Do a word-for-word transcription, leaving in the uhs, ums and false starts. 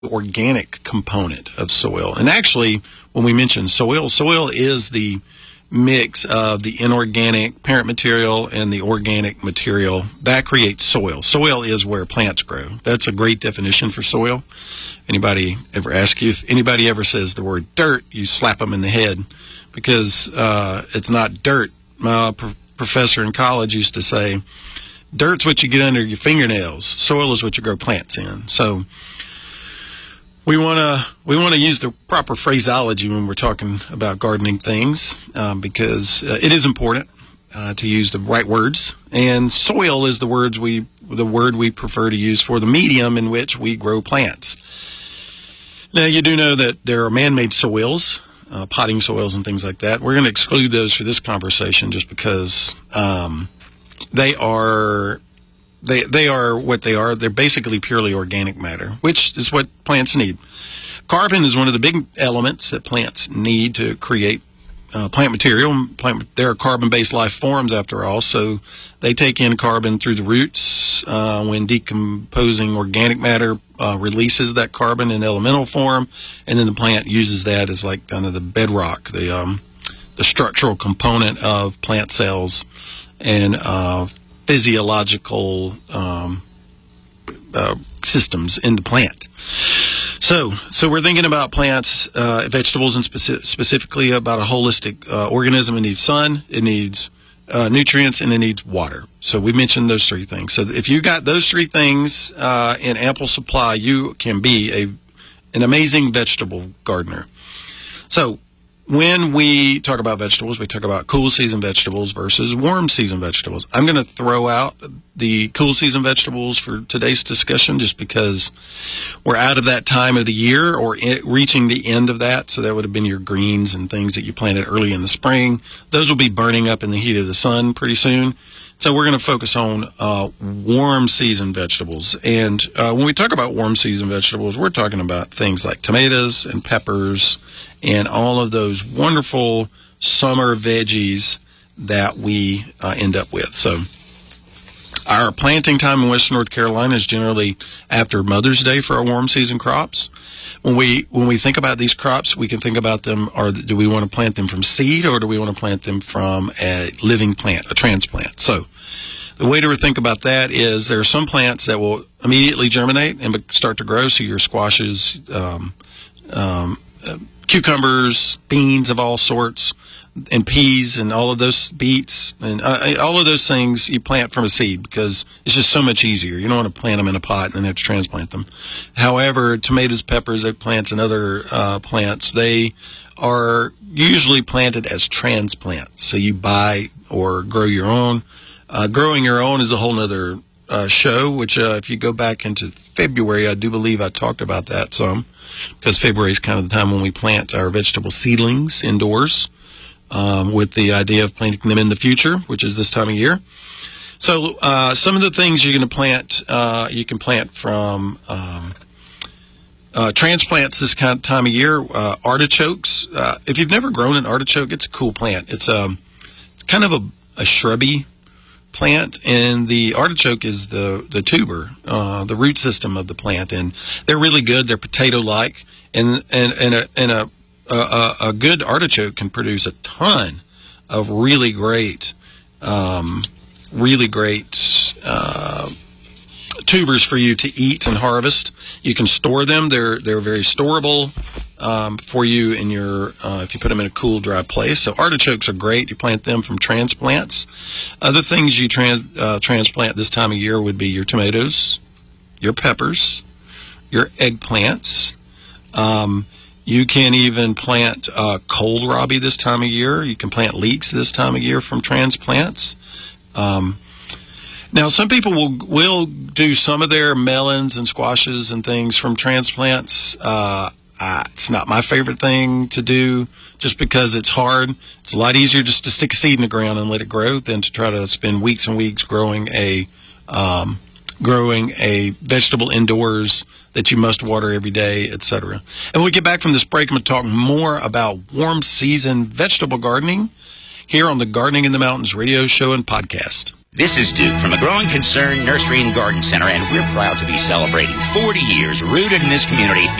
organic component of soil. And actually, when we mention soil, soil is the mix of the inorganic parent material and the organic material that creates soil. Soil is where plants grow. That's a great definition for soil. Anybody ever ask you if anybody ever says the word dirt, you slap them in the head, because uh, it's not dirt. My pr- professor in college used to say, dirt's what you get under your fingernails. Soil is what you grow plants in. So we want to we want to use the proper phraseology when we're talking about gardening things, um, because uh, it is important uh, to use the right words. And soil is the words we the word we prefer to use for the medium in which we grow plants. Now, you do know that there are man-made soils, uh, potting soils and things like that. We're going to exclude those for this conversation just because um, they are they they are what they are. They're basically purely organic matter, which is what plants need. Carbon is one of the big elements that plants need to create uh, plant material. Plant, they're carbon-based life forms, after all, so they take in carbon through the roots. Uh, when decomposing organic matter uh, releases that carbon in elemental form, and then the plant uses that as like kind of the bedrock, the um, the structural component of plant cells and uh, physiological um, uh, systems in the plant. So, so we're thinking about plants, uh, vegetables, and speci- specifically about a holistic uh, organism. It needs sun, it needs uh, nutrients, and it needs water. So we mentioned those three things. So if you got those three things uh, in ample supply, you can be a an amazing vegetable gardener. So when we talk about vegetables, we talk about cool season vegetables versus warm season vegetables. I'm going to throw out the cool season vegetables for today's discussion just because we're out of that time of the year, or it, reaching the end of that. So that would have been your greens and things that you planted early in the spring. Those will be burning up in the heat of the sun pretty soon. So we're going to focus on uh, warm season vegetables. And uh, when we talk about warm season vegetables, we're talking about things like tomatoes and peppers and all of those wonderful summer veggies that we uh, end up with. So our planting time in Western North Carolina is generally after Mother's Day for our warm season crops. When we when we think about these crops, we can think about them, or do we want to plant them from seed, or do we want to plant them from a living plant, a transplant? So the way to think about that is there are some plants that will immediately germinate and start to grow. So your squashes, um, um, uh, cucumbers, beans of all sorts, and peas, and all of those, beets, and uh, all of those things you plant from a seed because it's just so much easier. You don't want to plant them in a pot and then have to transplant them. However, tomatoes, peppers, eggplants, and other uh, plants, they are usually planted as transplants. So you buy or grow your own. Uh, growing your own is a whole other uh, show, which uh, if you go back into February, I do believe I talked about that some, because February is kind of the time when we plant our vegetable seedlings indoors, um, with the idea of planting them in the future, which is this time of year. So uh, some of the things you're going to plant, uh, you can plant from um, uh, transplants this kind of time of year. Uh, artichokes. Uh, if you've never grown an artichoke, it's a cool plant. It's um, it's kind of a, a shrubby plant, and the artichoke is the the tuber, uh, the root system of the plant, and they're really good. They're potato-like, and and and a and a, a, a good artichoke can produce a ton of really great, um, really great uh, tubers for you to eat and harvest. You can store them; they're they're very storable um, for you in your uh, if you put them in a cool, dry place. So artichokes are great. You plant them from transplants. Other things you trans, uh, transplant this time of year would be your tomatoes, your peppers, your eggplants. Um, you can even plant uh, kohlrabi this time of year. You can plant leeks this time of year from transplants. Um, now, some people will will do some of their melons and squashes and things from transplants. Uh, Uh, it's not my favorite thing to do just because it's hard. It's a lot easier just to stick a seed in the ground and let it grow than to try to spend weeks and weeks growing a um, growing a vegetable indoors that you must water every day, et cetera. And when we get back from this break, I'm going to talk more about warm season vegetable gardening here on the Gardening in the Mountains radio show and podcast. This is Duke from a Growing Concern Nursery and Garden Center, and we're proud to be celebrating forty years rooted in this community.